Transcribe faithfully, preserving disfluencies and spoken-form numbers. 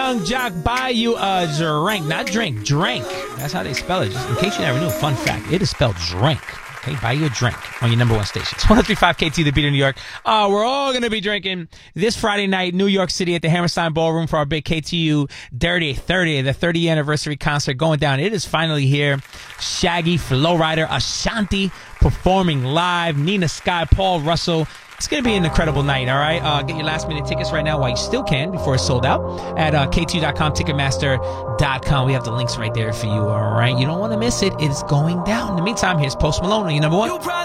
Young Jock buy you a drink. Not drink, drink. That's how they spell it. Just in case you never knew, fun fact, it is spelled drink. Okay, buy you a drink on your number one station. It's one oh three point five K T, The Beat of New York. Uh, we're all going to be drinking this Friday night, New York City at the Hammerstein Ballroom for our big K T U Dirty thirty, the thirtieth anniversary concert going down. It is finally here. Shaggy, Flow Rider, Ashanti performing live. Nina Sky, Paul Russell. It's going to be an incredible night, all right? Uh, get your last-minute tickets right now while you still can before it's sold out at uh, K T U dot com, Ticketmaster dot com. We have the links right there for you, all right? You don't want to miss it. It's going down. In the meantime, here's Post Malone on your number one.